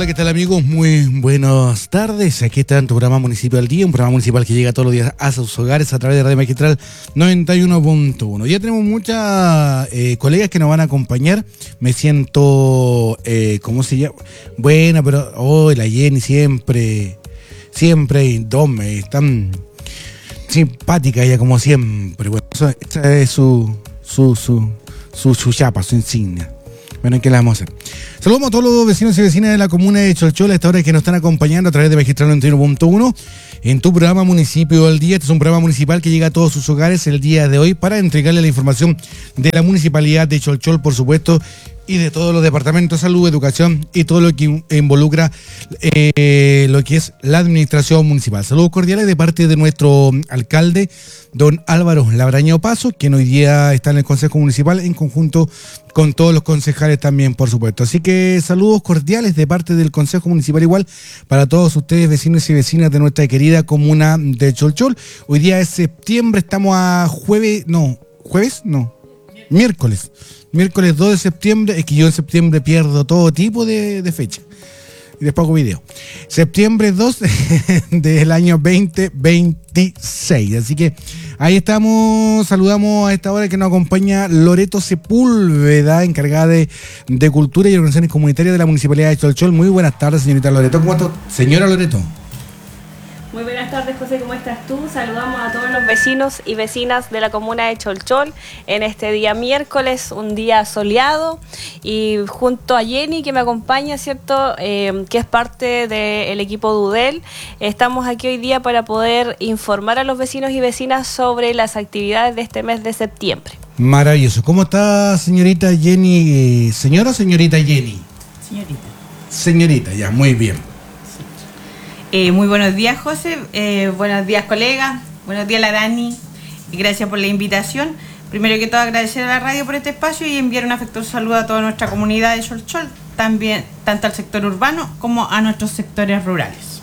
Hola, ¿qué tal, amigos? Muy buenas tardes. Aquí está en tu programa Municipio al Día, un programa municipal que llega todos los días a sus hogares a través de Radio Magistral 91.1. Ya tenemos muchas colegas que nos van a acompañar. Me siento, ¿cómo se llama? Buena, pero hoy la Jenny siempre tan simpática ella como siempre. Bueno, esta es su chapa, su insignia. Bueno, ¿qué le vamos a hacer? Saludamos a todos los vecinos y vecinas de la comuna de Cholchol a esta hora que nos están acompañando a través de Magistral 91.1 en tu programa Municipio al Día. Este es un programa municipal que llega a todos sus hogares el día de hoy para entregarle la información de la municipalidad de Cholchol, por supuesto, y de todos los departamentos de salud, educación y todo lo que involucra lo que es la administración municipal. Saludos cordiales de parte de nuestro alcalde, don Álvaro Labraño Paso, quien hoy día está en el Consejo Municipal en conjunto con todos los concejales también, por supuesto. Así que saludos cordiales de parte del Consejo Municipal igual para todos ustedes, vecinos y vecinas de nuestra querida comuna de Cholchol. Hoy día es septiembre, estamos a miércoles 2 de septiembre, es que yo en septiembre pierdo todo tipo de fecha. Y después hago video. Septiembre 2 del año 2026. Así que ahí estamos, saludamos a esta hora que nos acompaña Loreto Sepúlveda, encargada de Cultura y Organizaciones Comunitarias de la Municipalidad de Cholchol. Muy buenas tardes, señorita Loreto. ¿Cómo está? Señora Loreto. Muy buenas tardes, José, ¿cómo estás tú? Saludamos a todos los vecinos y vecinas de la comuna de Cholchol en este día miércoles, un día soleado, y junto a Jenny, que me acompaña, ¿cierto? Que es parte del equipo de UDEL. Estamos aquí hoy día para poder informar a los vecinos y vecinas sobre las actividades de este mes de septiembre. Maravilloso. ¿Cómo está, señorita Jenny? ¿Señora o señorita Jenny? Señorita. Señorita, ya, muy bien. Muy buenos días, José, buenos días, colegas, buenos días, la Dani, y gracias por la invitación. Primero que todo, agradecer a la radio por este espacio y enviar un afectuoso saludo a toda nuestra comunidad de Cholchol, también tanto al sector urbano como a nuestros sectores rurales.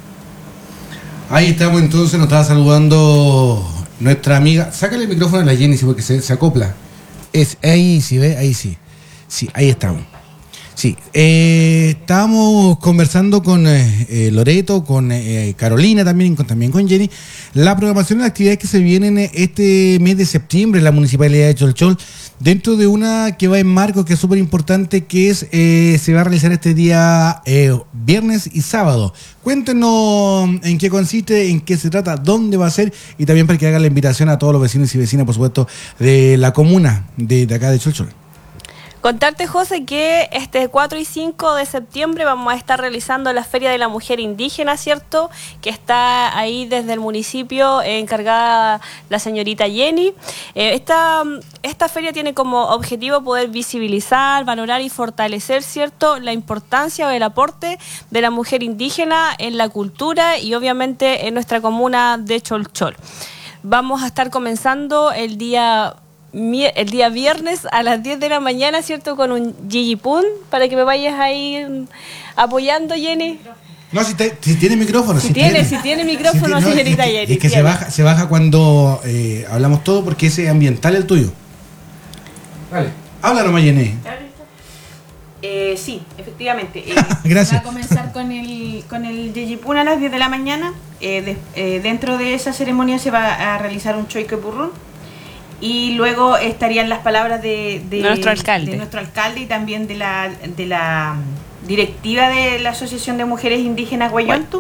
Ahí estamos, entonces nos estaba saludando nuestra amiga. Sácale el micrófono a la Jenny, porque se acopla. Ahí sí, ¿ve? Ahí sí. Sí, ahí estamos. Sí, estábamos conversando con Loreto, con Carolina también con Jenny, la programación de actividades que se vienen este mes de septiembre en la Municipalidad de Cholchol, dentro de una que va en marco, que es súper importante, que es se va a realizar este día viernes y sábado. Cuéntenos en qué consiste, en qué se trata, dónde va a ser, y también para que hagan la invitación a todos los vecinos y vecinas, por supuesto, de la comuna de acá de Cholchol. Contarte, José, que este 4 y 5 de septiembre vamos a estar realizando la Feria de la Mujer Indígena, ¿cierto? Que está ahí desde el municipio, encargada la señorita Jenny. Esta feria tiene como objetivo poder visibilizar, valorar y fortalecer, ¿cierto?, la importancia o el aporte de la mujer indígena en la cultura y obviamente en nuestra comuna de Cholchol. Vamos a estar comenzando el día viernes a las 10 de la mañana, ¿cierto? Con un Gigi-Pun, para que me vayas ahí apoyando, Jenny. No, si tiene micrófono. Si tiene micrófono, sí, señorita Jenny. Es que se baja cuando hablamos todo, porque ese es ambiental el tuyo. Vale. Habla nomás, Jenny. Sí, efectivamente. Gracias. Va a comenzar con el Gigi-Pun a las 10 de la mañana. Dentro de esa ceremonia se va a realizar un choique burrún. Y luego estarían las palabras de nuestro alcalde y también de la directiva de la Asociación de Mujeres Indígenas Guayontu.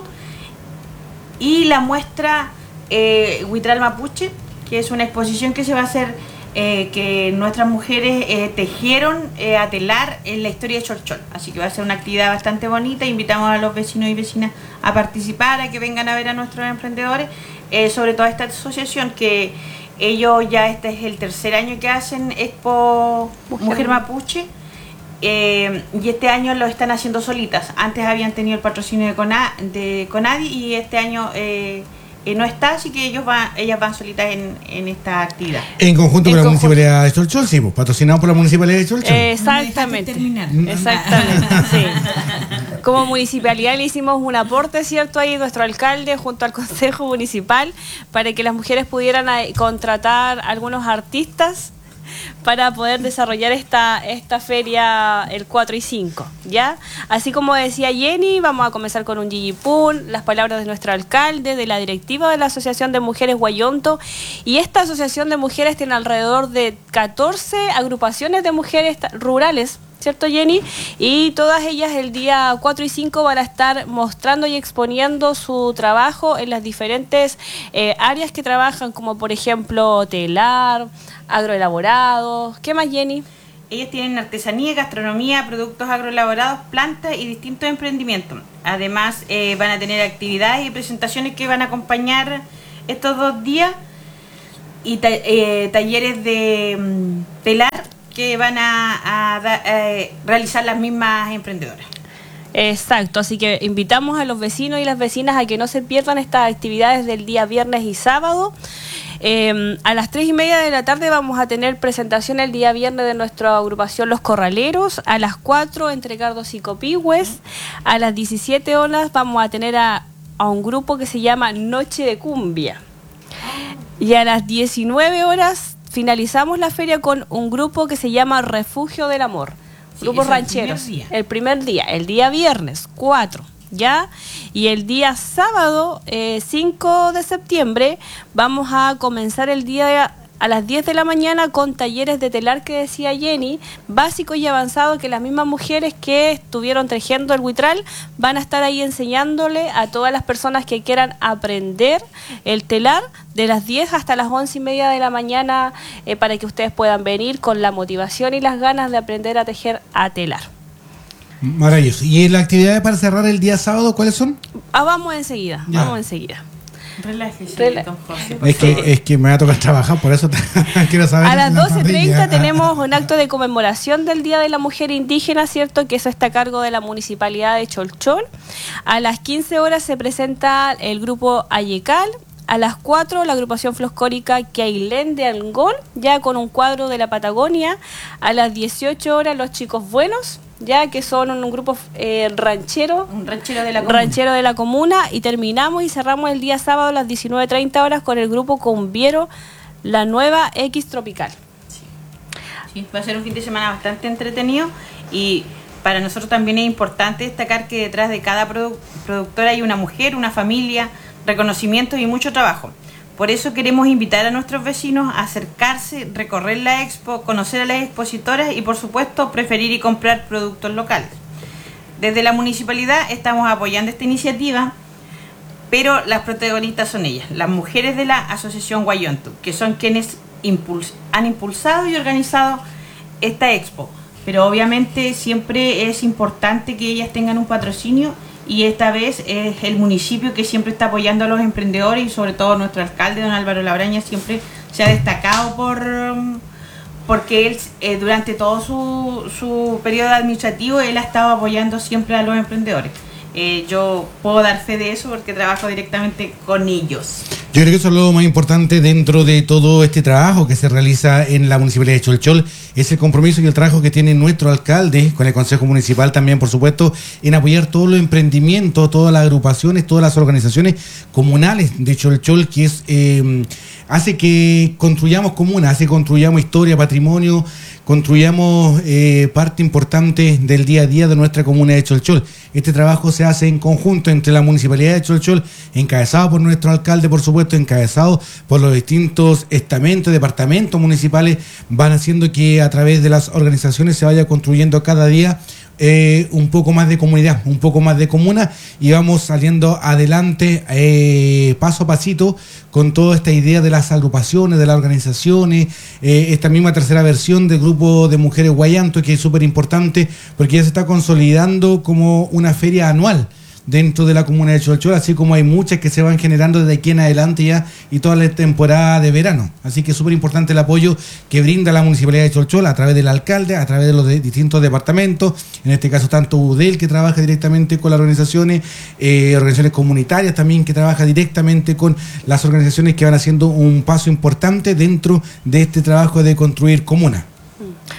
Y la muestra Huitral Mapuche, que es una exposición que se va a hacer, que nuestras mujeres tejieron a telar en la historia de Cholchol. Así que va a ser una actividad bastante bonita. Invitamos a los vecinos y vecinas a participar, a que vengan a ver a nuestros emprendedores, sobre todo esta asociación que ellos ya este es el tercer año que hacen Expo Mujer Mapuche, y este año lo están haciendo solitas. Antes habían tenido el patrocinio de CONADI y este año no está, así que ellas van solitas en esta actividad. En conjunto con la Municipalidad de Cholchol, sí, pues, patrocinado por la Municipalidad de Cholchol. Exactamente. Exactamente, sí. Como municipalidad le hicimos un aporte, ¿cierto? Ahí nuestro alcalde junto al Consejo Municipal para que las mujeres pudieran contratar algunos artistas para poder desarrollar esta feria el 4 y 5, ¿ya? Así como decía Jenny, vamos a comenzar con un yiyipún, las palabras de nuestro alcalde, de la directiva de la Asociación de Mujeres Guayonto, y esta Asociación de Mujeres tiene alrededor de 14 agrupaciones de mujeres rurales, ¿cierto, Jenny? Y todas ellas el día 4 y 5 van a estar mostrando y exponiendo su trabajo en las diferentes áreas que trabajan, como por ejemplo telar, agroelaborados. ¿Qué más, Jenny? Ellas tienen artesanía, gastronomía, productos agroelaborados, plantas y distintos emprendimientos. Además, van a tener actividades y presentaciones que van a acompañar estos 2 días y talleres de telar que van a realizar las mismas emprendedoras. Exacto, así que invitamos a los vecinos y las vecinas a que no se pierdan estas actividades del día viernes y sábado. A las 3:30 de la tarde vamos a tener presentación el día viernes de nuestra agrupación Los Corraleros. A las 4 entregardos y copigües. A las 17 horas vamos a tener a un grupo que se llama Noche de Cumbia. Y a las 19 horas finalizamos la feria con un grupo que se llama Refugio del Amor. Sí, grupos rancheros. El primer día, el día viernes 4, ¿ya? Y el día sábado 5 de septiembre vamos a comenzar el día a las 10 de la mañana con talleres de telar que decía Jenny, básico y avanzado, que las mismas mujeres que estuvieron tejiendo el huitral van a estar ahí enseñándole a todas las personas que quieran aprender el telar de las 10 hasta las 11:30 de la mañana para que ustedes puedan venir con la motivación y las ganas de aprender a tejer a telar. Maravilloso. ¿Y las actividades para cerrar el día sábado cuáles son? Vamos enseguida, ya. Vamos enseguida. Relájese, don José. Es que me va a tocar trabajar, por eso quiero saber. A las 12:30 tenemos un acto de conmemoración del Día de la Mujer Indígena, ¿cierto? Que eso está a cargo de la Municipalidad de Cholchol. A las 15 horas se presenta el grupo Ayecal. A las 4 la agrupación folclórica Quailén de Angol, ya con un cuadro de la Patagonia. A las 18 horas los Chicos Buenos, ya que son un grupo ranchero. Un ranchero de la comuna. Ranchero de la comuna. Y terminamos y cerramos el día sábado a las 19:30 horas con el grupo Cumbiero, la Nueva X Tropical. Sí, va a ser un fin de semana bastante entretenido y para nosotros también es importante destacar que detrás de cada productora hay una mujer, una familia, reconocimientos y mucho trabajo. Por eso queremos invitar a nuestros vecinos a acercarse, recorrer la expo, conocer a las expositoras y por supuesto preferir y comprar productos locales. Desde la municipalidad estamos apoyando esta iniciativa, pero las protagonistas son ellas, las mujeres de la Asociación Guayonto, que son quienes han impulsado y organizado esta expo. Pero obviamente siempre es importante que ellas tengan un patrocinio y esta vez es el municipio que siempre está apoyando a los emprendedores y sobre todo nuestro alcalde, don Álvaro Labraña, siempre se ha destacado porque él durante todo su periodo administrativo él ha estado apoyando siempre a los emprendedores. Yo puedo dar fe de eso porque trabajo directamente con ellos. Yo creo que eso es lo más importante dentro de todo este trabajo que se realiza en la Municipalidad de Cholchol, es el compromiso y el trabajo que tiene nuestro alcalde con el Consejo Municipal también, por supuesto, en apoyar todos los emprendimientos, todas las agrupaciones, todas las organizaciones comunales de Cholchol, que es hace que construyamos comuna, hace que construyamos historia, patrimonio, construyamos parte importante del día a día de nuestra comuna de Cholchol. Este trabajo se hace en conjunto entre la Municipalidad de Cholchol, encabezado por nuestro alcalde, por supuesto, encabezado por los distintos estamentos, departamentos municipales, van haciendo que a través de las organizaciones se vaya construyendo cada día un poco más de comunidad, un poco más de comuna, y vamos saliendo adelante paso a pasito con toda esta idea de las agrupaciones, de las organizaciones, esta misma tercera versión del grupo de mujeres Guayanto, que es súper importante porque ya se está consolidando como una feria anual dentro de la comuna de Cholchol, así como hay muchas que se van generando desde aquí en adelante ya y toda la temporada de verano. Así que es súper importante el apoyo que brinda la Municipalidad de Cholchol a través del alcalde, a través de los distintos departamentos, en este caso tanto UDEL, que trabaja directamente con las organizaciones, organizaciones comunitarias también, que trabaja directamente con las organizaciones que van haciendo un paso importante dentro de este trabajo de construir comuna.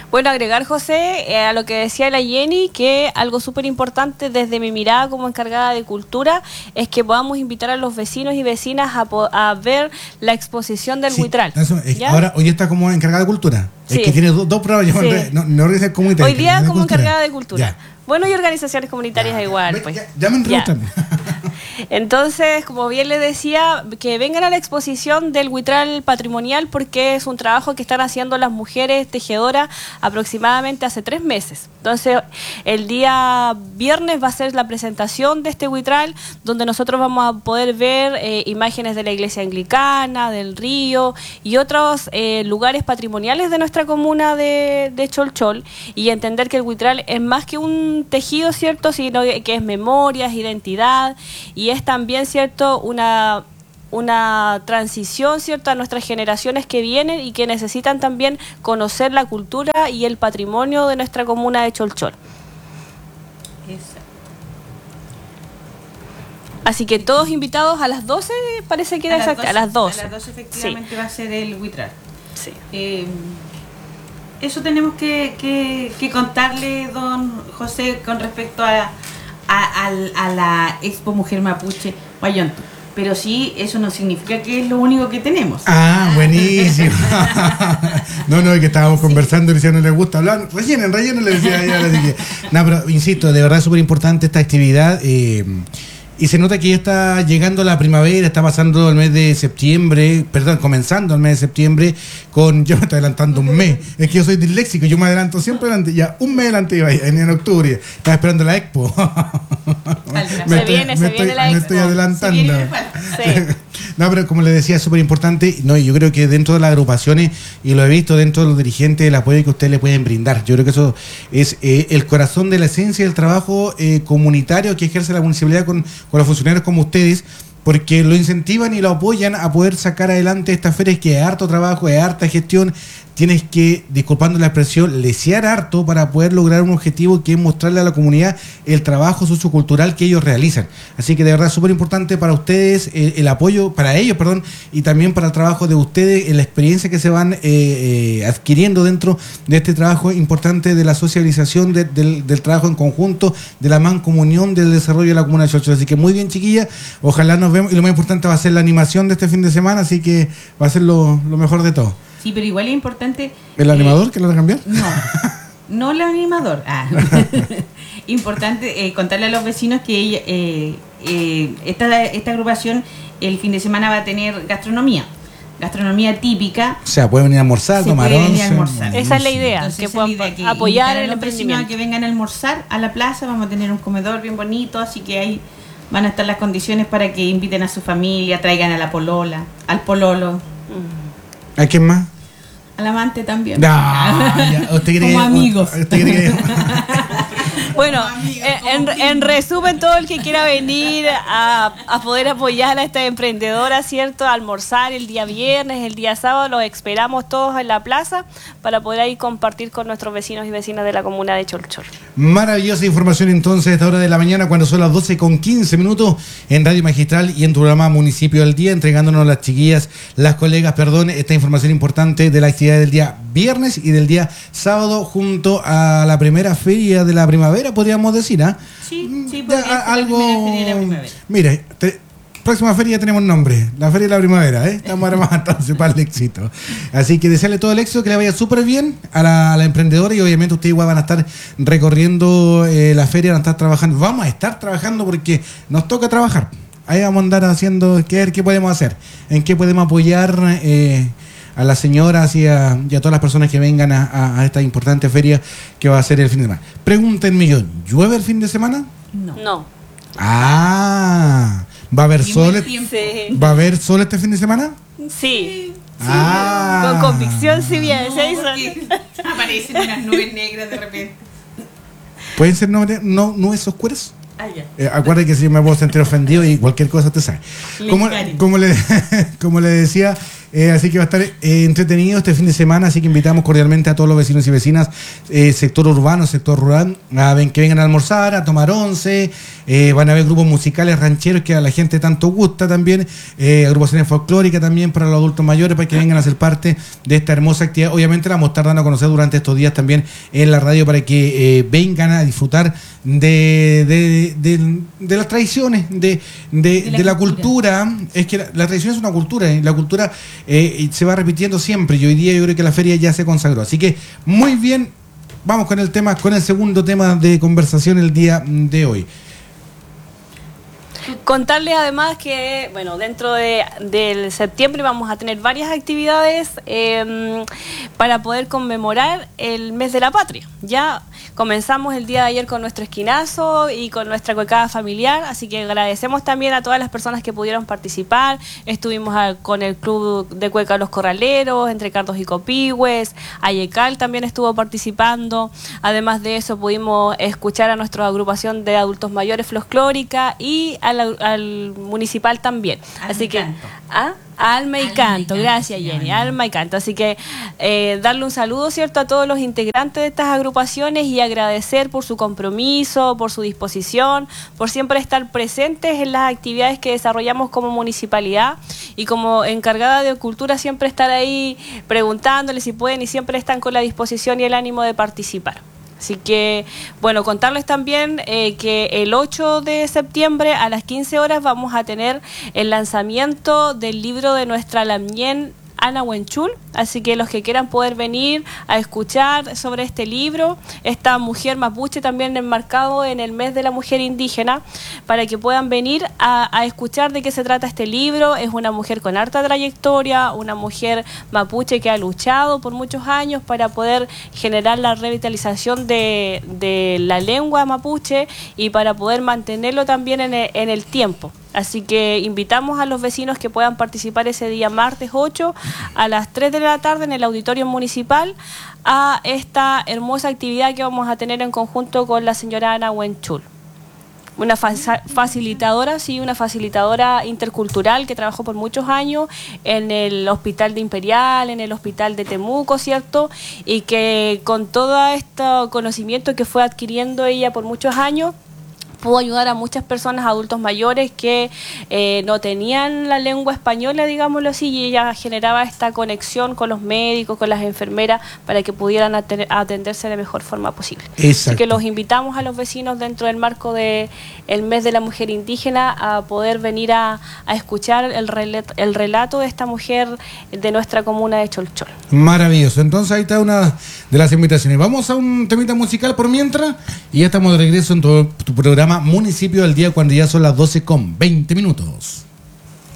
Bueno, agregar, José, a lo que decía la Jenny, que algo súper importante desde mi mirada como encargada de cultura es que podamos invitar a los vecinos y vecinas a ver la exposición del Huitral. Ahora, hoy está como encargada de cultura. Sí. Es que tiene dos programas. Sí. No organiza comunitaria. Hoy día como encargada de cultura. Ya. Bueno, y organizaciones comunitarias igual. Pues. Ya me enredé. Entonces, como bien le decía, que vengan a la exposición del Huitral patrimonial porque es un trabajo que están haciendo las mujeres tejedoras aproximadamente hace 3 meses. Entonces, el día viernes va a ser la presentación de este Huitral, donde nosotros vamos a poder ver imágenes de la iglesia anglicana, del río y otros lugares patrimoniales de nuestra comuna de Cholchol, y entender que el Huitral es más que un tejido, ¿cierto?, sino que es memoria, es identidad, y es también, ¿cierto?, una transición, ¿cierto?, a nuestras generaciones que vienen y que necesitan también conocer la cultura y el patrimonio de nuestra comuna de Cholchol. Así que todos invitados a las 12, parece que era exacto, a las 12. A las 12 efectivamente sí. Va a ser el Huitral. Sí. Eso tenemos que contarle, don José, con respecto a la Expo Mujer Mapuche Huayonto. Pero sí, eso no significa que es lo único que tenemos. Ah, buenísimo. No, es que estábamos conversando y decía no le gusta hablar. Rellenen, le decía ella. Así que, no, pero insisto, de verdad es súper importante esta actividad. Y se nota que ya está llegando la primavera, está pasando el mes de septiembre, comenzando el mes de septiembre yo me estoy adelantando un mes. Es que yo soy disléxico, yo me adelanto siempre adelante, ya un mes adelante iba en octubre. Estaba esperando la Expo. Se viene la Expo. Me estoy adelantando. Sí. No, pero como le decía, es súper importante. No, yo creo que dentro de las agrupaciones, y lo he visto dentro de los dirigentes, el apoyo que ustedes le pueden brindar. Yo creo que eso es el corazón de la esencia del trabajo comunitario que ejerce la municipalidad con los funcionarios como ustedes, porque lo incentivan y lo apoyan a poder sacar adelante estas ferias, que es harto trabajo, es harta gestión. Tienes que, disculpando la expresión, lesear harto para poder lograr un objetivo que es mostrarle a la comunidad el trabajo sociocultural que ellos realizan. Así que de verdad es súper importante para ustedes el apoyo, para ellos, y también para el trabajo de ustedes, en la experiencia que se van adquiriendo dentro de este trabajo importante de la socialización del trabajo en conjunto, de la mancomunión del desarrollo de la comuna de Cholchol. Así que muy bien, chiquilla, ojalá nos vemos, y lo más importante va a ser la animación de este fin de semana, así que va a ser lo mejor de todo. Sí, pero igual es importante... ¿El animador que lo va a cambiar? No el animador. Importante contarle a los vecinos que esta agrupación el fin de semana va a tener gastronomía típica. O sea, pueden venir a almorzar, tomar once. Esa es la idea. Entonces, que puedan apoyar el emprendimiento. Que vengan a almorzar a la plaza, vamos a tener un comedor bien bonito, así que ahí van a estar las condiciones para que inviten a su familia, traigan a la polola, al pololo. ¿A quién más? Al amante también. Como amigos. Bueno, en resumen, todo el que quiera venir a poder apoyar a esta emprendedora, ¿cierto? A almorzar el día viernes, el día sábado, los esperamos todos en la plaza para poder ahí compartir con nuestros vecinos y vecinas de la comuna de Cholchol. Maravillosa información entonces a esta hora de la mañana, cuando son las 12:15 en Radio Magistral y en tu programa Municipio del Día, entregándonos las chiquillas, las colegas, esta información importante de la actividad del día viernes y del día sábado junto a la primera feria de la primavera, podríamos decir, ¿ah? Sí, algo. La feria de la primavera. Mire, próxima feria ya tenemos nombre, la feria de la primavera, estamos armados entonces para el éxito. Así que desearle todo el éxito, que le vaya súper bien a la emprendedora, y obviamente ustedes igual van a estar recorriendo la feria, van a estar trabajando, vamos a estar trabajando porque nos toca trabajar. Ahí vamos a andar haciendo, qué podemos hacer, en qué podemos apoyar a las señoras y a todas las personas que vengan a esta importante feria que va a ser el fin de semana. Pregúntenme yo, ¿llueve el fin de semana? No. ¿Va a haber sol? Sí. ¿Va a haber sol este fin de semana? Sí. Con convicción, sí, bien. Aparecen unas nubes negras de repente. ¿Pueden ser nubes oscuras? Acuérdate que si me puedo sentir ofendido y cualquier cosa te sale. Como le decía, Así que va a estar entretenido este fin de semana, así que invitamos cordialmente a todos los vecinos y vecinas, sector urbano, sector rural, que vengan a almorzar, a tomar once. Van a haber grupos musicales rancheros que a la gente tanto gusta también, agrupaciones folclóricas también para los adultos mayores, para que vengan a ser parte de esta hermosa actividad. Obviamente la vamos a estar dando a conocer durante estos días también en la radio, para que vengan a disfrutar de las tradiciones, de la cultura. Es que la tradición es una cultura, y la cultura se va repitiendo siempre, y hoy día yo creo que la feria ya se consagró. Así que muy bien, vamos con el segundo tema de conversación el día de hoy. Contarles además que, bueno, dentro del septiembre vamos a tener varias actividades para poder conmemorar el mes de la patria. Ya comenzamos el día de ayer con nuestro esquinazo y con nuestra cuecada familiar, así que agradecemos también a todas las personas que pudieron participar. Estuvimos con el Club de Cueca Los Corraleros, Entre Cardos y Copihue, Ayecal también estuvo participando. Además de eso pudimos escuchar a nuestra agrupación de adultos mayores Folclórica y al municipal también. Así que Alma y Canto, gracias Jenny, Alma y Canto. Así que darle un saludo, ¿cierto?, a todos los integrantes de estas agrupaciones y agradecer por su compromiso, por su disposición, por siempre estar presentes en las actividades que desarrollamos como municipalidad, y como encargada de cultura siempre estar ahí preguntándoles si pueden, y siempre están con la disposición y el ánimo de participar. Así que, bueno, contarles también que el 8 de septiembre a las 15 horas vamos a tener el lanzamiento del libro de nuestra lamien Ana Huenchul, así que los que quieran poder venir a escuchar sobre este libro, esta mujer mapuche también enmarcado en el mes de la mujer indígena, para que puedan venir a escuchar de qué se trata este libro. Es una mujer con harta trayectoria, una mujer mapuche que ha luchado por muchos años para poder generar la revitalización de la lengua mapuche y para poder mantenerlo también en el tiempo. Así que invitamos a los vecinos que puedan participar ese día martes 8 a las 3 de la tarde en el auditorio municipal a esta hermosa actividad que vamos a tener en conjunto con la señora Ana Huenchul. Una facilitadora, sí, una facilitadora intercultural que trabajó por muchos años en el Hospital de Imperial, en el Hospital de Temuco, ¿cierto? Y que con todo este conocimiento que fue adquiriendo ella por muchos años, pudo ayudar a muchas personas, adultos mayores que no tenían la lengua española, digámoslo así, y ella generaba esta conexión con los médicos, con las enfermeras, para que pudieran atenderse de mejor forma posible. Exacto. Así que los invitamos a los vecinos dentro del marco del mes de la mujer indígena a poder venir a escuchar el relato de esta mujer de nuestra comuna de Cholchol. Maravilloso. Entonces ahí está una de las invitaciones. Vamos a un temita musical por mientras y ya estamos de regreso en tu programa Municipio del Día, cuando ya son las 12:20 minutos.